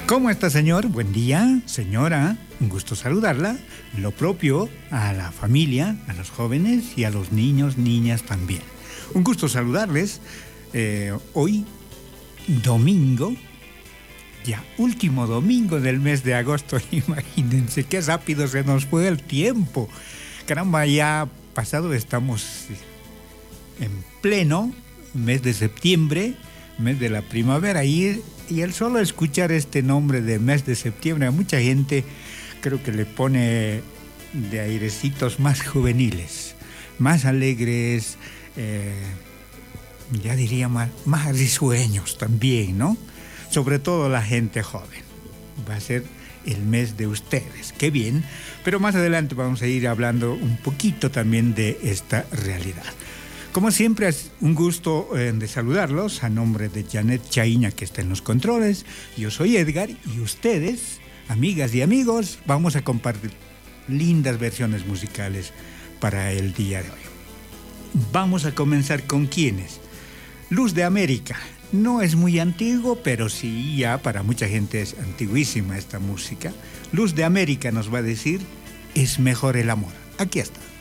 ¿Cómo está, señor? Buen día, señora. Un gusto saludarla. Lo propio a la familia, a los jóvenes y a los niños, niñas también. Un gusto saludarles. Hoy, domingo, ya último domingo del mes de agosto. Imagínense qué rápido se nos fue el tiempo. Caramba, ya pasado estamos en pleno mes de septiembre, mes de la primavera, y el solo escuchar este nombre de mes de septiembre a mucha gente creo que le pone de airecitos más juveniles, más alegres, ya diría más risueños también, ¿no? Sobre todo la gente joven. Va a ser el mes de ustedes, qué bien, pero más adelante vamos a ir hablando un poquito también de esta realidad. Como siempre, es un gusto de saludarlos a nombre de Janet Chaiña, que está en los controles. Yo soy Edgar y ustedes, amigas y amigos, vamos a compartir lindas versiones musicales para el día de hoy. Vamos a comenzar con ¿quiénes? Luz de América. No es muy antiguo, pero sí ya para mucha gente es antiguísima esta música. Luz de América nos va a decir, es mejor el amor. Aquí está.